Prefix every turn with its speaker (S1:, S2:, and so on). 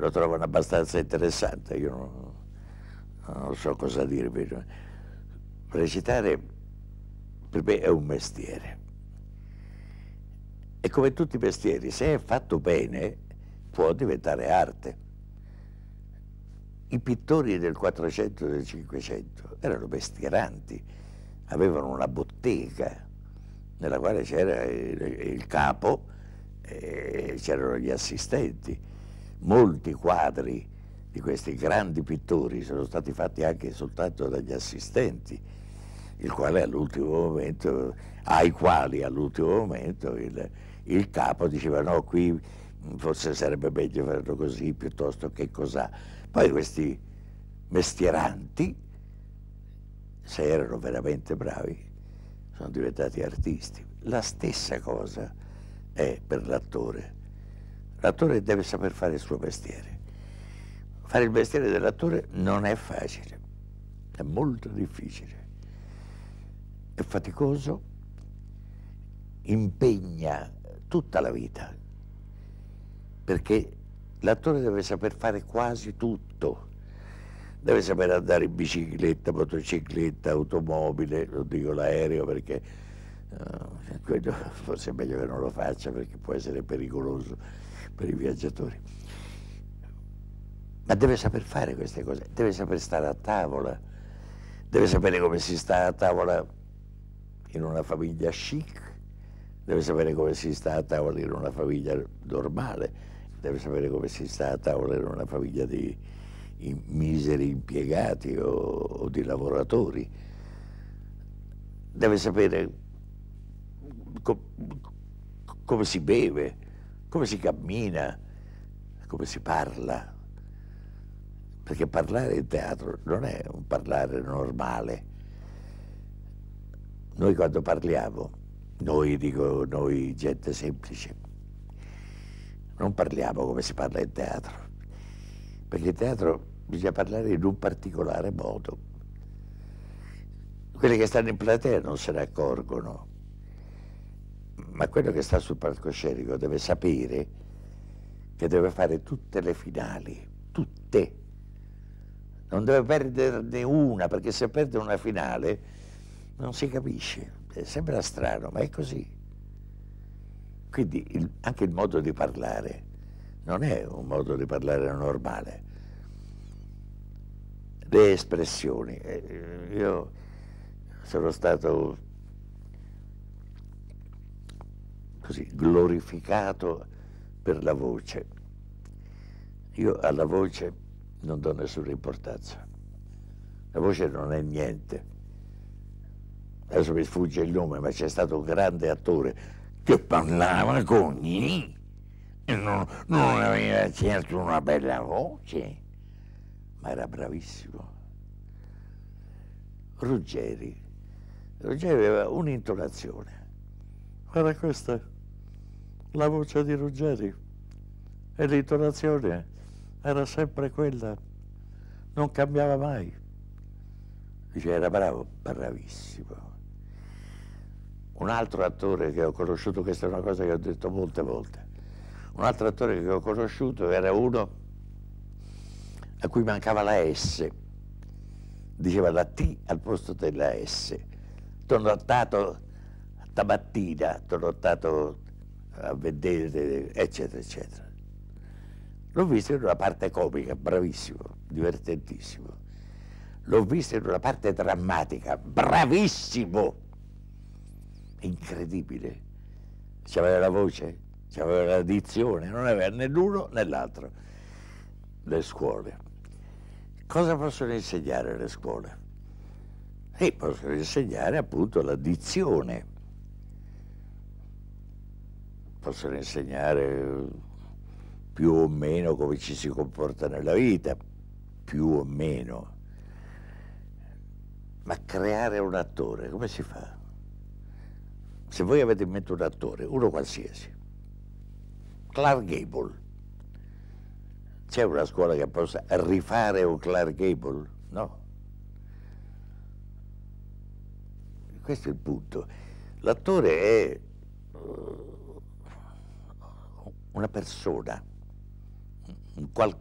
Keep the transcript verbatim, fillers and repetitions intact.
S1: lo trovano abbastanza interessante, io non, non so cosa dirvi. Recitare per me è un mestiere. E come tutti i mestieri, se è fatto bene, può diventare arte. I pittori del Quattrocento e del Cinquecento erano mestieranti, avevano una bottega nella quale c'era il, il capo e c'erano gli assistenti. Molti quadri di questi grandi pittori sono stati fatti anche soltanto dagli assistenti, il quale all'ultimo momento, ai quali all'ultimo momento il, il capo diceva no, qui forse sarebbe meglio farlo così piuttosto che cos'ha. Poi questi mestieranti, se erano veramente bravi, sono diventati artisti. La stessa cosa è per l'attore. L'attore deve saper fare il suo mestiere. Fare il mestiere dell'attore non è facile, è molto difficile, è faticoso, impegna tutta la vita, perché l'attore deve saper fare quasi tutto. Deve saper andare in bicicletta, motocicletta, automobile, non dico l'aereo perché uh, quello forse è meglio che non lo faccia perché può essere pericoloso per i viaggiatori. Ma deve saper fare queste cose, deve saper stare a tavola, deve sapere come si sta a tavola in una famiglia chic, deve sapere come si sta a tavola in una famiglia normale, deve sapere come si sta a tavola in una famiglia di miseri impiegati o, o di lavoratori. Deve sapere co come si beve, come si cammina, come si parla, perché parlare in teatro non è un parlare normale. Noi quando parliamo, noi dico noi gente semplice, non parliamo come si parla in teatro, perché in teatro bisogna parlare in un particolare modo. Quelli che stanno in platea non se ne accorgono, ma quello che sta sul palcoscenico deve sapere che deve fare tutte le finali, tutte. Non deve perderne una, perché se perde una finale non si capisce. Sembra strano, ma è così. Quindi il, anche il modo di parlare non è un modo di parlare normale. Le espressioni. Io sono stato così glorificato per la voce. Io alla voce non do nessuna importanza. La voce non è niente. Adesso mi sfugge il nome, ma c'è stato un grande attore che parlava così e non, non aveva certo una bella voce, ma era bravissimo. Ruggeri. Ruggeri aveva un'intonazione. Guarda questa, la voce di Ruggeri. E l'intonazione era sempre quella, non cambiava mai. Dice, era bravo, bravissimo. Un altro attore che ho conosciuto, questa è una cosa che ho detto molte volte, un altro attore che ho conosciuto era uno a cui mancava la S, diceva la T al posto della S. T'ho notato stamattina, t'ho notato a vedere, eccetera, eccetera. L'ho visto in una parte comica, bravissimo, divertentissimo. L'ho visto in una parte drammatica, bravissimo, incredibile. C'aveva la voce, c'aveva la dizione, non aveva né l'uno né l'altro. Le scuole. Cosa possono insegnare le scuole? E possono insegnare appunto la dizione. Possono insegnare più o meno come ci si comporta nella vita, più o meno. Ma creare un attore, come si fa? Se voi avete in mente un attore, uno qualsiasi, Clark Gable, c'è una scuola che possa rifare un Clark Gable? No. Questo è il punto. L'attore è una persona, un qualcosa